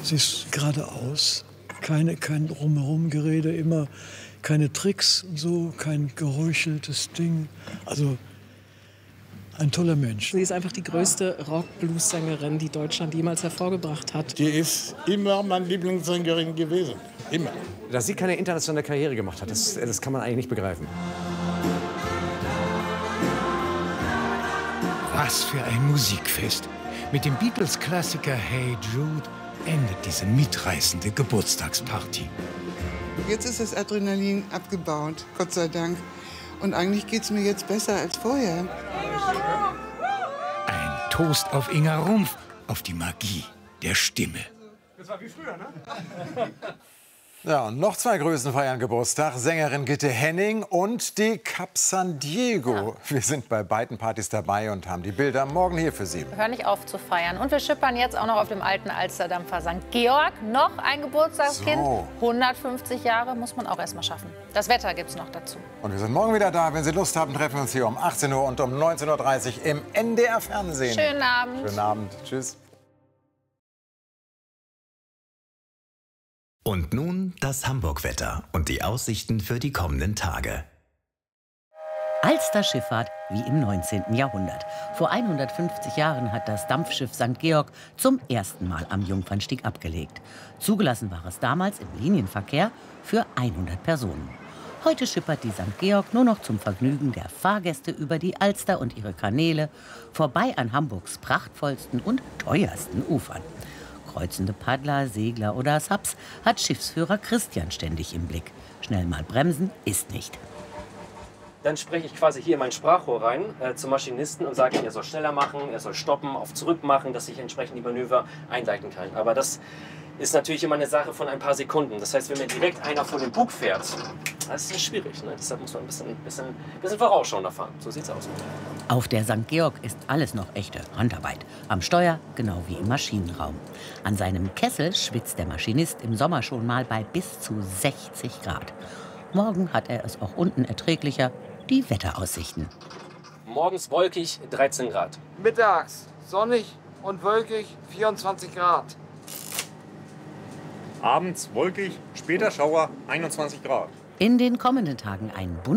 Es ist geradeaus, kein Drumherum-Gerede, immer keine Tricks und so, kein geheucheltes Ding. Also ein toller Mensch. Sie ist einfach die größte Rock-Blues-Sängerin, die Deutschland jemals hervorgebracht hat. Die ist immer meine Lieblingssängerin gewesen. Immer. Dass sie keine internationale Karriere gemacht hat, das kann man eigentlich nicht begreifen. Was für ein Musikfest. Mit dem Beatles-Klassiker Hey Jude endet diese mitreißende Geburtstagsparty. Jetzt ist das Adrenalin abgebaut, Gott sei Dank. Und eigentlich geht es mir jetzt besser als vorher. Ein Toast auf Inga Rumpf, auf die Magie der Stimme. Das war wie früher, ne? Ja, und noch zwei Größen feiern Geburtstag. Sängerin Gitte Henning und die Cap San Diego. Wir sind bei beiden Partys dabei und haben die Bilder morgen hier für Sie. Wir hören nicht auf zu feiern. Und wir schippern jetzt auch noch auf dem alten Alsterdampfer St. Georg. Noch ein Geburtstagskind. So. 150 Jahre muss man auch erst mal schaffen. Das Wetter gibt's noch dazu. Und wir sind morgen wieder da. Wenn Sie Lust haben, treffen wir uns hier um 18 Uhr und um 19.30 Uhr im NDR-Fernsehen. Schönen Abend. Schönen Abend. Tschüss. Und nun das Hamburg-Wetter und die Aussichten für die kommenden Tage. Alster-Schifffahrt wie im 19. Jahrhundert. Vor 150 Jahren hat das Dampfschiff St. Georg zum ersten Mal am Jungfernstieg abgelegt. Zugelassen war es damals im Linienverkehr für 100 Personen. Heute schippert die St. Georg nur noch zum Vergnügen der Fahrgäste über die Alster und ihre Kanäle, vorbei an Hamburgs prachtvollsten und teuersten Ufern. Kreuzende Paddler, Segler oder Subs hat Schiffsführer Christian ständig im Blick. Schnell mal bremsen ist nicht. Dann spreche ich quasi hier in mein Sprachrohr rein zum Maschinisten und sage ihm, er soll schneller machen, er soll stoppen, auf zurück machen, dass ich entsprechend die Manöver einleiten kann. Aber das ist natürlich immer eine Sache von ein paar Sekunden. Das heißt, wenn mir direkt einer vor den Bug fährt, das ist schwierig. Ne? Deshalb muss man ein bisschen vorausschauender fahren. So sieht's aus. Auf der St. Georg ist alles noch echte Handarbeit. Am Steuer genau wie im Maschinenraum. An seinem Kessel schwitzt der Maschinist im Sommer schon mal bei bis zu 60 Grad. Morgen hat er es auch unten erträglicher. Die Wetteraussichten. Morgens wolkig 13 Grad. Mittags sonnig und wolkig 24 Grad. Abends wolkig, später Schauer 21 Grad. In den kommenden Tagen ein buntes